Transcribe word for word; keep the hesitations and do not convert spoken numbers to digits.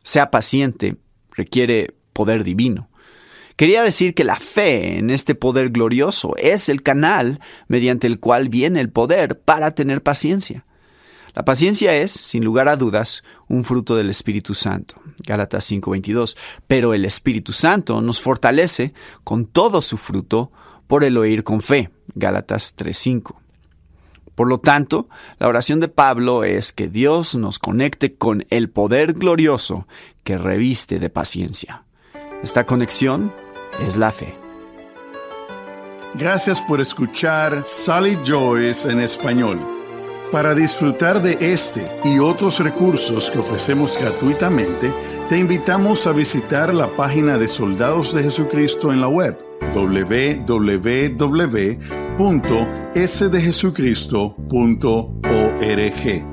Sea paciente, requiere poder divino. Quería decir que la fe en este poder glorioso es el canal mediante el cual viene el poder para tener paciencia. La paciencia es, sin lugar a dudas, un fruto del Espíritu Santo. Gálatas cinco veintidós. Pero el Espíritu Santo nos fortalece con todo su fruto por el oír con fe. Gálatas tres cinco. Por lo tanto, la oración de Pablo es que Dios nos conecte con el poder glorioso que reviste de paciencia. Esta conexión es la fe. Gracias por escuchar Solid Joys en español. Para disfrutar de este y otros recursos que ofrecemos gratuitamente, te invitamos a visitar la página de Soldados de Jesucristo en la web doble u doble u doble u punto ese de jesucristo punto org.